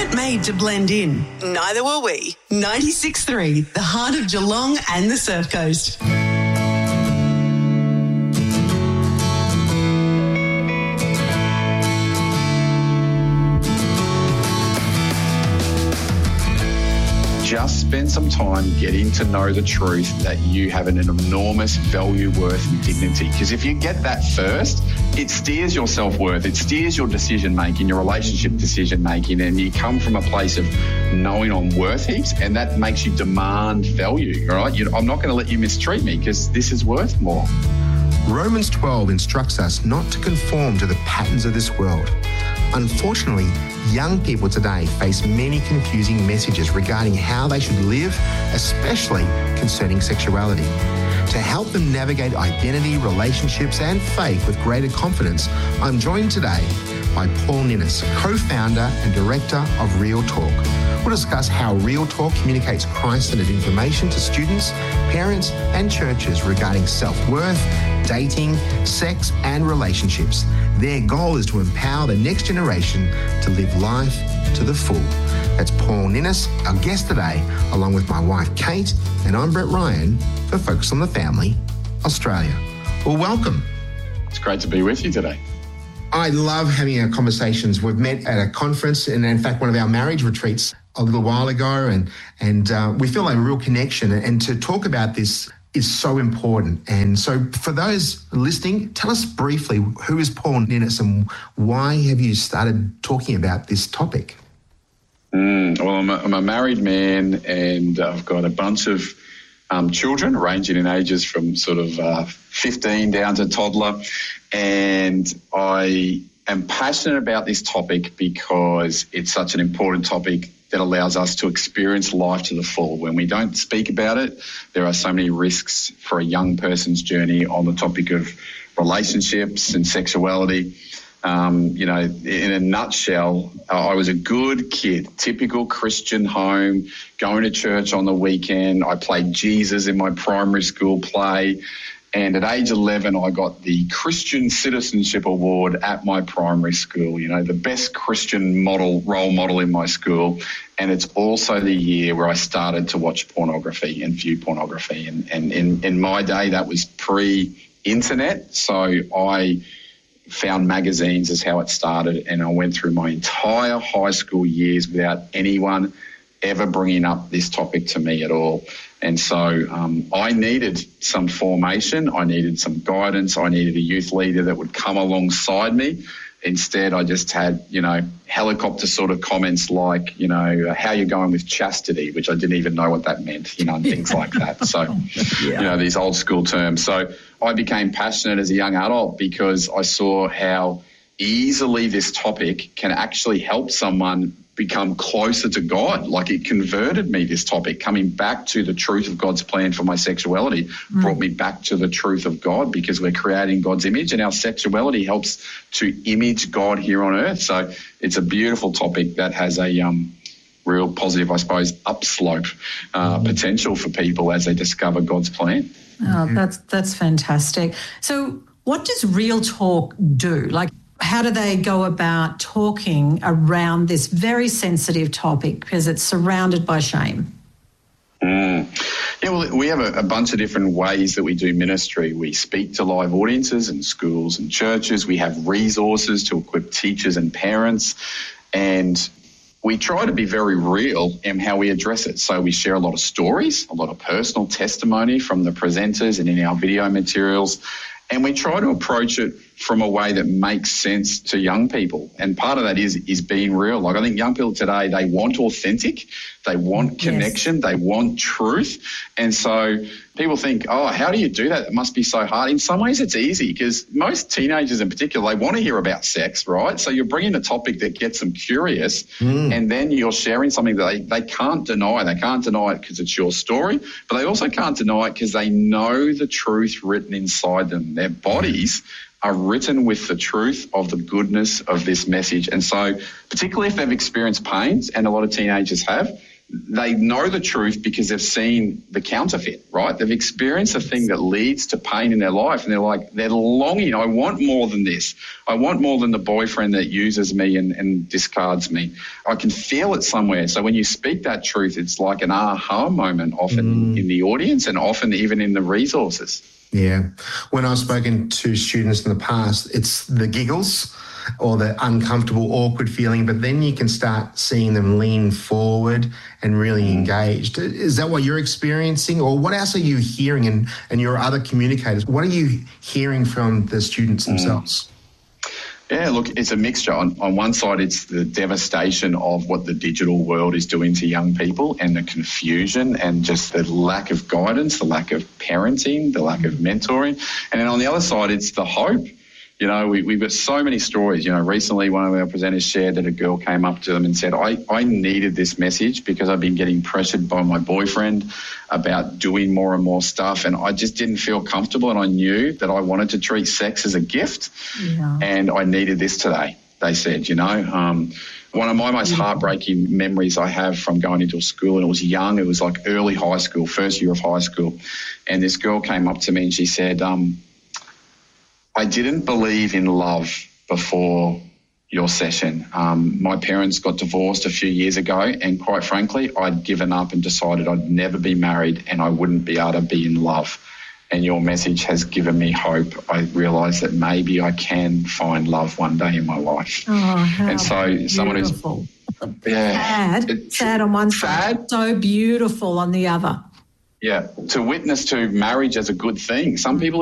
weren't made to blend in. Neither were we. 96.3, the heart of Geelong and the Surf Coast. Just spend some time getting to know the truth that you have an enormous value, worth and dignity. Because if you get that first, it steers your self-worth, it steers your decision-making, your relationship decision-making, and you come from a place of knowing I'm worth heaps, and that makes you demand value, all right? I'm not going to let you mistreat me because this is worth more. Romans 12 instructs us not to conform to the patterns of this world. Unfortunately, young people today face many confusing messages regarding how they should live, especially concerning sexuality. To help them navigate identity, relationships and faith with greater confidence, I'm joined today by Paul Ninnis, co-founder and director of Real Talk. We'll discuss how Real Talk communicates Christ-centered information to students, parents and churches regarding self-worth, dating, sex and relationships. Their goal is to empower the next generation to live life to the full. That's Paul Ninnis, our guest today, along with my wife Kate, and I'm Brett Ryan for Focus on the Family, Australia. Well, welcome. It's great to be with you today. I love having our conversations. We've met at a conference and in fact one of our marriage retreats a little while ago, and we feel like a real connection, and to talk about this is so important. And so for those listening, tell us briefly, who is Paul Ninnis and why have you started talking about this topic? Well, I'm a married man, and I've got a bunch of children ranging in ages from sort of 15 down to toddler. And I am passionate about this topic because it's such an important topic that allows us to experience life to the full. When we don't speak about it, there are so many risks for a young person's journey on the topic of relationships and sexuality. In a nutshell, I was a good kid, typical Christian home, going to church on the weekend. I played Jesus in my primary school play. And at age 11, I got the Christian Citizenship Award at my primary school, the best Christian role model in my school. And it's also the year where I started to watch pornography and view pornography. And in my day, that was pre-internet. So I found magazines as how it started. And I went through my entire high school years without anyone ever bringing up this topic to me at all. And so I needed some formation. I needed some guidance. I needed a youth leader that would come alongside me. Instead, I just had, helicopter sort of comments like, how you're going with chastity, which I didn't even know what that meant, and things like that. So, these old school terms. So I became passionate as a young adult because I saw how easily this topic can actually help someone become closer to God. Like, it converted me, this topic, coming back to the truth of God's plan for my sexuality, brought me back to the truth of God, because we're creating God's image and our sexuality helps to image God here on earth. So it's a beautiful topic that has a real positive, I suppose, upslope potential for people as they discover God's plan. Oh, that's fantastic. So what does Real Talk do? How do they go about talking around this very sensitive topic, because it's surrounded by shame? Yeah, well, we have a bunch of different ways that we do ministry. We speak to live audiences in schools and churches. We have resources to equip teachers and parents. And we try to be very real in how we address it. So we share a lot of stories, a lot of personal testimony from the presenters and in our video materials. And we try to approach it from a way that makes sense to young people. And part of that is being real. I think young people today, they want authentic, they want connection, yes. They want truth. And so people think, how do you do that? It must be so hard. In some ways it's easy, because most teenagers in particular, they want to hear about sex, right? So you're bringing a topic that gets them curious, and then you're sharing something that they can't deny. They can't deny it because it's your story, but they also can't deny it because they know the truth written inside them. Their bodies are written with the truth of the goodness of this message. And so particularly if they've experienced pains, and a lot of teenagers have, they know the truth because they've seen the counterfeit, right? They've experienced a thing that leads to pain in their life, and they're longing, I want more than this. I want more than the boyfriend that uses me and discards me. I can feel it somewhere. So when you speak that truth, it's like an aha moment often in the audience and often even in the resources. Yeah. When I've spoken to students in the past, it's the giggles or the uncomfortable, awkward feeling, but then you can start seeing them lean forward and really engaged. Is that what you're experiencing, or what else are you hearing and your other communicators? What are you hearing from the students themselves? Yeah, look, it's a mixture. On one side, it's the devastation of what the digital world is doing to young people and the confusion and just the lack of guidance, the lack of parenting, the lack of mentoring. And then on the other side, it's the hope. You know, we've got so many stories. You know, recently one of our presenters shared that a girl came up to them and said, I needed this message because I've been getting pressured by my boyfriend about doing more and more stuff, and I just didn't feel comfortable, and I knew that I wanted to treat sex as a gift, and I needed this today, they said, you know. One of my most heartbreaking memories I have from going into a school, and it was young, it was like early high school, first year of high school, and this girl came up to me and she said, I didn't believe in love before your session. My parents got divorced a few years ago, and quite frankly, I'd given up and decided I'd never be married and I wouldn't be able to be in love. And your message has given me hope. I realised that maybe I can find love one day in my life. Oh, how and so beautiful. Someone who's sad on one side, so beautiful on the other. Yeah, to witness to marriage as a good thing. Some people